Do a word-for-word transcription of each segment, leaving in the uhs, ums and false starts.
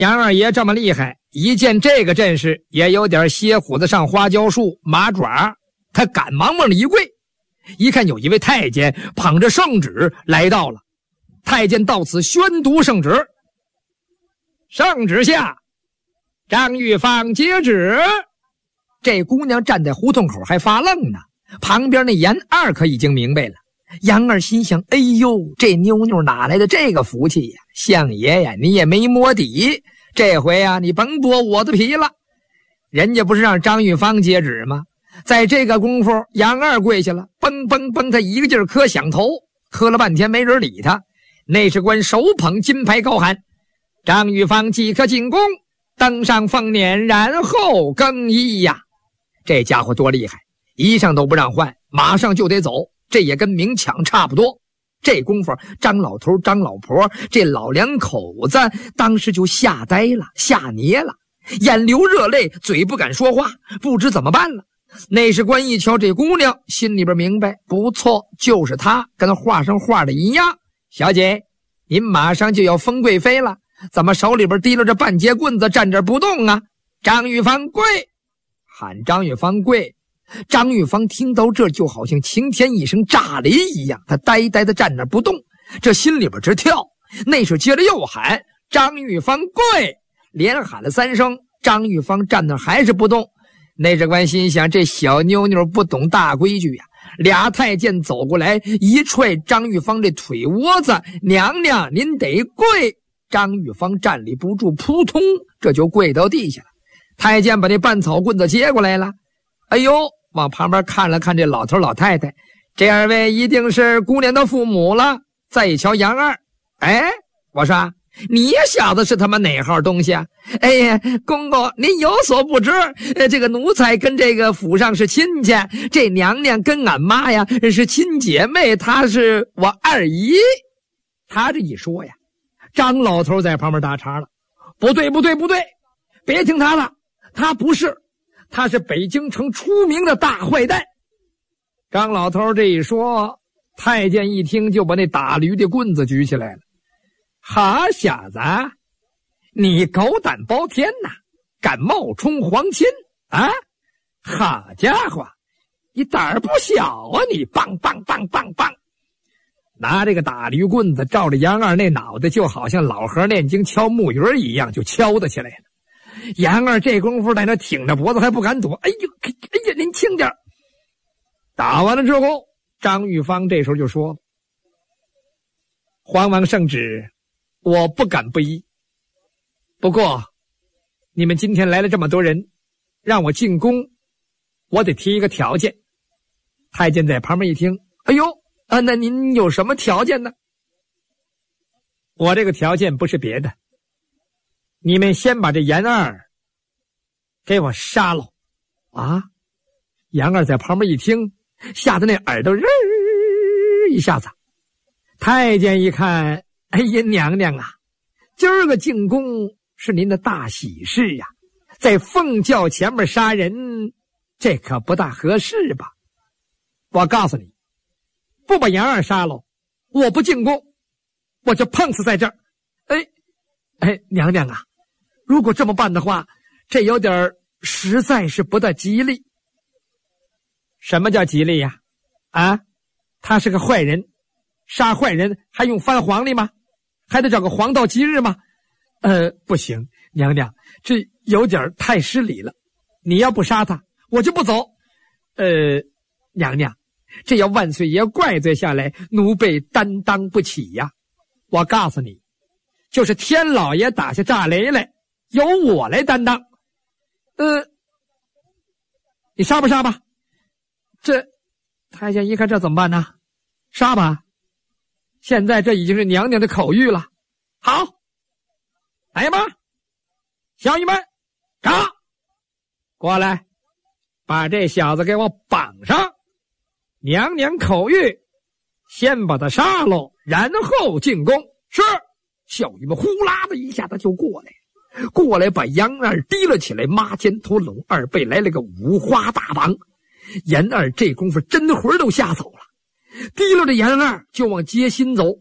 杨二爷这么厉害，一见这个阵势，也有点蝎虎子上花椒树，马爪，他赶忙往里一跪，一看有一位太监捧着圣旨来到了。太监到此宣读圣旨：圣旨下，张玉芳接旨。这姑娘站在胡同口还发愣呢，旁边那严二可已经明白了。杨二心想，哎呦，这妞妞哪来的这个福气呀？相爷呀，你也没摸底，这回啊，你甭剥我的皮了。人家不是让张玉芳接旨吗？在这个功夫，杨二跪下了，嘣嘣嘣，他一个劲儿磕响头，磕了半天没人理他。内侍官手捧金牌高喊：张玉芳即刻进宫，登上凤辇，然后更衣呀！这家伙多厉害，衣裳都不让换，马上就得走，这也跟明抢差不多。这功夫，张老头张老婆这老两口子当时就吓呆了，吓捏了，眼流热泪，嘴不敢说话，不知怎么办了。内侍官一瞧这姑娘，心里边明白，不错，就是她，跟画上画的一样。小姐，您马上就要封贵妃了，怎么手里边提溜着半截棍子站这不动啊？张玉芳跪！喊张玉芳跪。张玉芳听到这就好像晴天一声炸雷一样，他呆呆的站那不动，这心里边直跳。内侍接着又喊张玉芳跪，连喊了三声，张玉芳站那还是不动。内侍官心想，这小妞妞不懂大规矩呀、啊！俩太监走过来，一踹张玉芳这腿窝子，娘娘您得跪。张玉芳站立不住，扑通这就跪到地下了。太监把那半草棍子接过来了，哎呦，往旁边看了看这老头老太太，这二位一定是姑娘的父母了。再一瞧杨二，哎，我说你小子是他妈哪号东西啊？哎呀，公公您有所不知，呃，这个奴才跟这个府上是亲戚，这娘娘跟俺妈呀是亲姐妹，她是我二姨。他这一说呀，张老头在旁边打岔了，不对不对不对，别听他的，他不是，他是北京城出名的大坏蛋。张老头这一说，太监一听就把那打驴的棍子举起来了。好小子，你狗胆包天呐，敢冒充皇亲啊！好家伙，你胆儿不小啊你！棒棒棒棒棒，拿这个打驴棍子照着杨二那脑袋，就好像老和念经敲木鱼一样，就敲得起来了。杨二这功夫在那挺着脖子还不敢躲，哎呦哎呀，您轻点。打完了之后，张玉芳这时候就说了：皇王圣旨，我不敢不依，不过你们今天来了这么多人，让我进宫，我得提一个条件。太监在旁边一听，哎呦啊，那您有什么条件呢？我这个条件不是别的，你们先把这严二给我杀了啊！杨二在旁边一听，吓得那耳朵一下子。太监一看，哎呀，娘娘啊，今儿个进宫是您的大喜事呀、啊，在凤轿前面杀人，这可不大合适吧？我告诉你，不把杨二杀了，我不进宫，我就碰死在这儿。哎，哎，娘娘啊，如果这么办的话，这有点实在是不大吉利。什么叫吉利呀？啊，他是个坏人。杀坏人还用翻黄历吗？还得找个黄道吉日吗？呃，不行，娘娘，这有点太失礼了。你要不杀他，我就不走。呃，娘娘，这要万岁爷怪罪下来，奴婢担当不起呀。我告诉你，就是天老爷打下炸雷来，由我来担当。呃，你杀不杀吧？这太监一看这怎么办呢？杀吧。现在这已经是娘娘的口谕了。好，来吧，小姨们，长过来，把这小子给我绑上。娘娘口谕，先把他杀了，然后进宫。是，小姨们呼啦的一下子就过来，过来把杨二提了起来，抹肩头拢二背，来了个五花大绑。严二这功夫真魂都吓走了。提溜着严二就往街心走，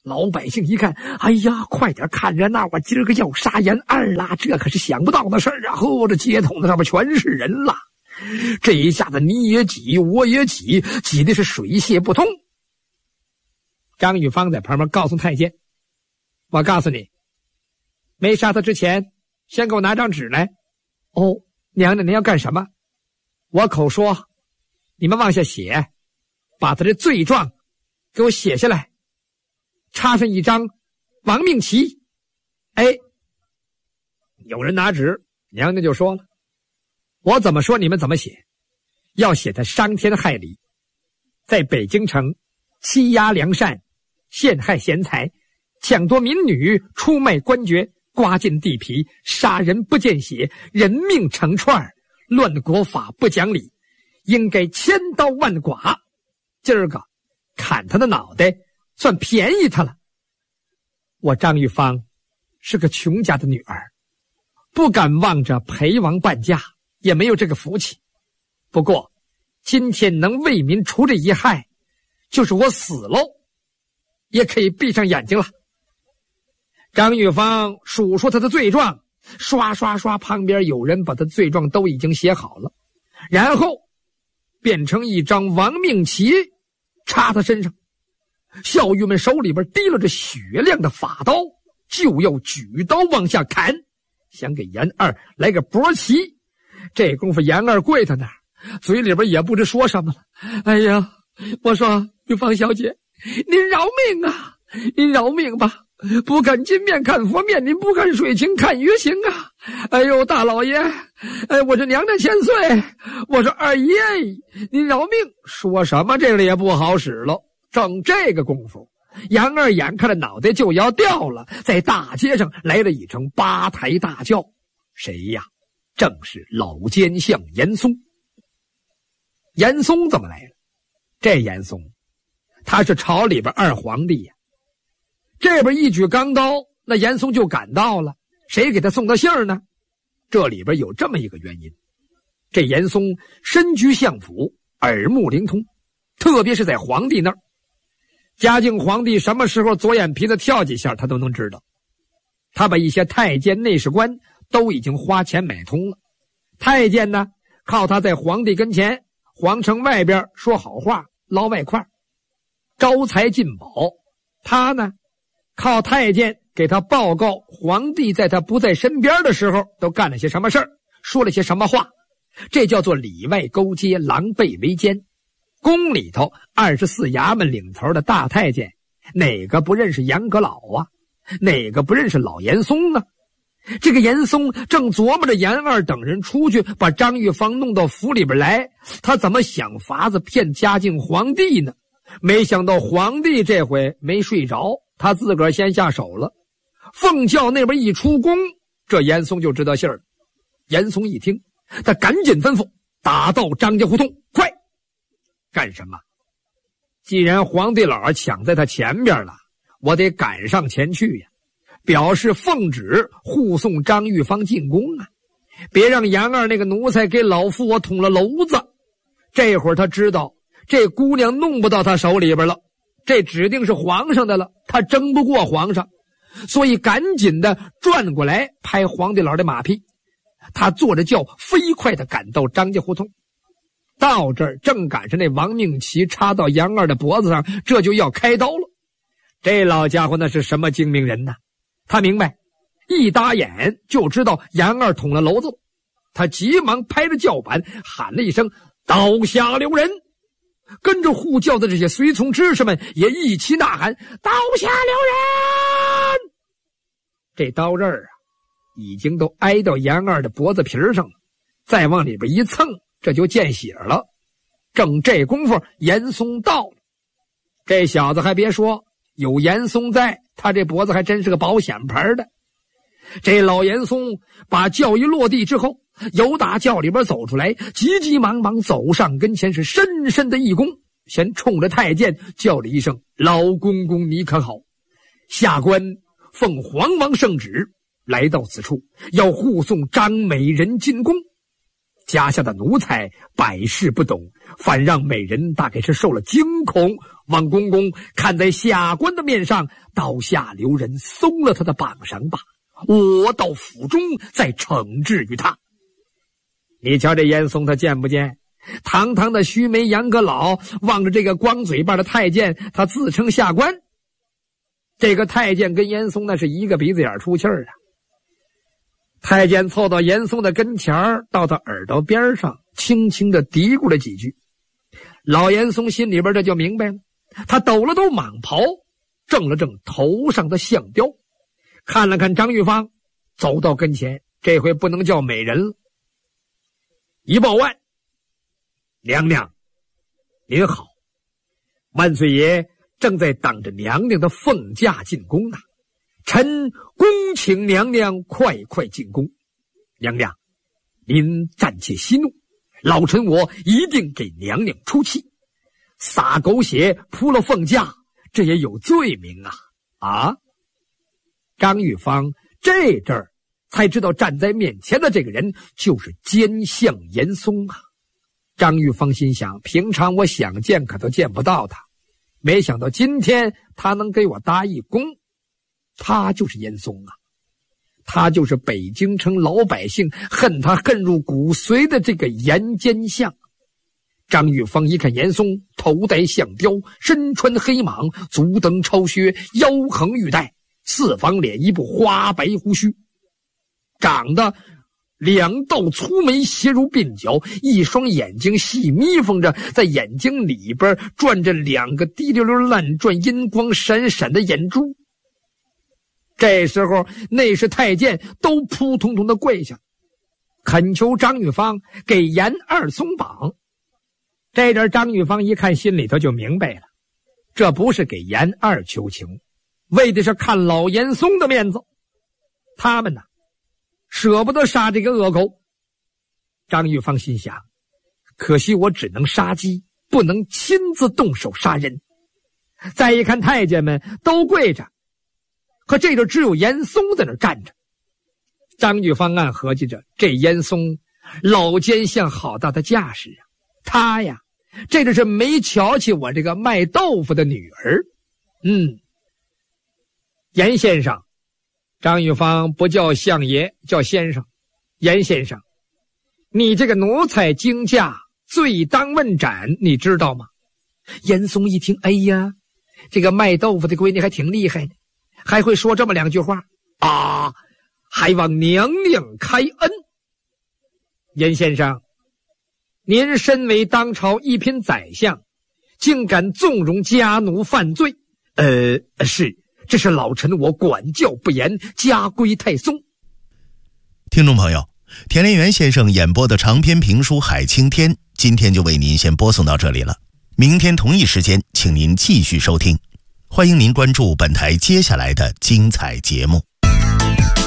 老百姓一看，哎呀，快点看热闹，我今儿个要杀严二啦，这可是想不到的事儿啊！呵，这街头子上面全是人了，这一下子你也挤，我也挤，挤的是水泄不通。张玉芳在旁边告诉太监，我告诉你，没杀他之前，先给我拿张纸来。哦，娘娘您要干什么？我口说，你们往下写，把他的罪状给我写下来，插上一张亡命旗。哎，有人拿纸，娘娘就说了，我怎么说你们怎么写，要写他伤天害理，在北京城欺压良善，陷害贤才，抢夺民女，出卖官爵，刮尽地皮，杀人不见血，人命成串，乱国法不讲理，应该千刀万剐。今儿个砍他的脑袋算便宜他了。我张玉芳是个穷家的女儿，不敢望着陪王伴嫁，也没有这个福气。不过今天能为民除这一害，就是我死喽也可以闭上眼睛了。张玉芳数说他的罪状，刷刷刷，旁边有人把他罪状都已经写好了，然后变成一张亡命旗插他身上。校尉们手里边提了着雪亮的法刀，就要举刀往下砍，想给严二来个脖旗。这功夫严二跪在那儿，嘴里边也不知说什么了。哎呀，我说玉芳小姐，您饶命啊，您饶命吧，不看金面看佛面，您不看水情看鱼行啊！哎呦，大老爷，哎，我这娘娘千岁，我说二爷，您饶命！说什么这个也不好使了。正这个功夫，杨二眼看着脑袋就要掉了，在大街上来了一声八抬大轿，谁呀？正是老奸相严嵩。严嵩怎么来了？这严嵩，他是朝里边二皇帝呀。这边一举钢刀，那严嵩就赶到了，谁给他送的信儿呢？这里边有这么一个原因，这严嵩身居相府，耳目灵通，特别是在皇帝那儿，嘉靖皇帝什么时候左眼皮子跳几下他都能知道。他把一些太监内侍官都已经花钱买通了，太监呢靠他在皇帝跟前，皇城外边说好话捞外快，招财进宝。他呢靠太监给他报告皇帝在他不在身边的时候都干了些什么事儿，说了些什么话，这叫做里外勾结，狼狈为奸。宫里头二十四衙门领头的大太监，哪个不认识杨阁老啊？哪个不认识老严嵩呢？这个严嵩正琢磨着严二等人出去把张玉芳弄到府里边来，他怎么想法子骗嘉靖皇帝呢？没想到皇帝这回没睡着，他自个儿先下手了。凤轿那边一出宫，这严嵩就知道信儿了。严嵩一听，他赶紧吩咐打到张家胡同，快！干什么？既然皇帝老抢在他前边了，我得赶上前去呀，表示奉旨护送张玉芳进宫啊！别让杨二那个奴才给老夫我捅了娄子。这会儿他知道这姑娘弄不到他手里边了，这指定是皇上的了，他争不过皇上，所以赶紧的转过来拍皇帝老的马屁。他坐着轿飞快的赶到张家胡同，到这儿正赶上那亡命旗插到杨二的脖子上，这就要开刀了。这老家伙那是什么精明人呢？他明白，一打眼就知道杨二捅了娄子。他急忙拍着轿板喊了一声刀下留人，跟着护轿的这些随从知识们也一起呐喊刀下留人。这刀刃啊已经都挨到杨二的脖子皮上了，再往里边一蹭，这就见血了。正这功夫严嵩到了，这小子还别说，有严嵩在，他这脖子还真是个保险牌的。这老严嵩把轿一落地之后，由打轿里边走出来，急急忙忙走上跟前，是深深的一躬，先冲着太监叫了一声老公公你可好，下官奉皇王圣旨来到此处，要护送张美人进宫。家下的奴才百事不懂，反让美人大概是受了惊恐， 王公公看在下官的面上，刀下留人，松了他的绑绳吧，我到府中再惩治于他。你瞧这严嵩他见不见？堂堂的须眉杨阁老望着这个光嘴巴的太监，他自称下官。这个太监跟严嵩那是一个鼻子眼出气儿啊。太监凑到严嵩的跟前儿，到他耳朵边上轻轻地嘀咕了几句。老严嵩心里边这就明白了，他抖了抖蟒袍，正了正头上的相标，看了看张玉芳，走到跟前，这回不能叫美人了。一报万，娘娘您好，万岁爷正在等着娘娘的凤驾进宫呢，臣恭请娘娘快快进宫。娘娘您暂且息怒，老臣我一定给娘娘出气。撒狗血扑了凤驾，这也有罪名啊！啊！张玉芳这阵儿才知道站在面前的这个人就是奸相严嵩啊！张玉芳心想，平常我想见可都见不到他，没想到今天他能给我搭一弓。他就是严嵩啊，他就是北京城老百姓恨他恨入骨髓的这个严奸相。张玉芳一看严嵩头戴相标，身穿黑蟒，足蹬超靴，腰横玉带，四方脸一部花白胡须，长得两道粗眉斜如鬓角，一双眼睛细眯缝着，在眼睛里边转着两个滴溜溜乱转银光闪闪的眼珠。这时候内侍太监都扑通通的跪下，恳求张玉芳给严二松绑。这阵张玉芳一看，心里头就明白了，这不是给严二求情，为的是看老严嵩的面子。他们呢舍不得杀这个恶狗。张玉芳心想，可惜我只能杀鸡，不能亲自动手杀人。再一看太监们都跪着，可这就只有严嵩在那站着。张玉芳暗合计着，这严嵩老奸相好大的架势啊，他呀这就是没瞧起我这个卖豆腐的女儿。嗯，严先生，张玉芳不叫相爷，叫先生。严先生，你这个奴才惊驾，罪当问斩，你知道吗？严嵩一听，哎呀，这个卖豆腐的闺女还挺厉害呢，还会说这么两句话啊，还望娘娘开恩。严先生，您身为当朝一品宰相，竟敢纵容家奴犯罪？呃，是，这是老臣我管教不严，家规太松。 听众朋友，田连元先生演播的长篇评书《海青天》，今天就为您先播送到这里了。明天同一时间，请您继续收听。欢迎您关注本台接下来的精彩节目。